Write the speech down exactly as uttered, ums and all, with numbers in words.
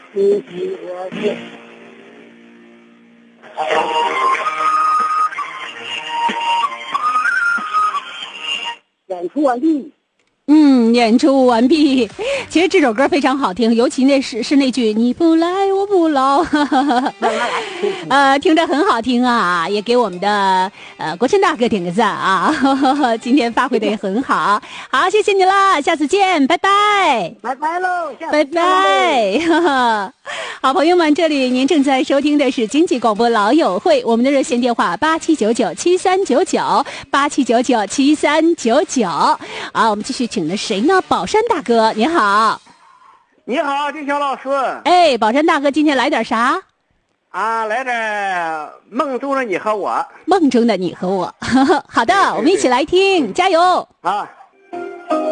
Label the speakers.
Speaker 1: 你比我先。演出完毕。
Speaker 2: 嗯，演出完毕。其实这首歌非常好听，尤其那是是那句你不来我不老，呃，听着很好听啊，也给我们的呃国琛大哥点个赞啊，今天发挥的也很好，好，谢谢你啦，下次见，拜拜，
Speaker 1: 拜拜喽，下次
Speaker 2: 拜
Speaker 1: 见
Speaker 2: 拜。好朋友们，这里您正在收听的是经济广播老友会，我们的热线电话八七九九七三九九八七九九七三九九。啊，我们继续请的谁呢？宝山大哥，你好。
Speaker 3: 你好，金小老师。
Speaker 2: 哎，宝山大哥，今天来点啥？
Speaker 3: 啊，来点梦中的你和我。
Speaker 2: 梦中的你和我。好的，我们一起来听，加油
Speaker 3: 啊。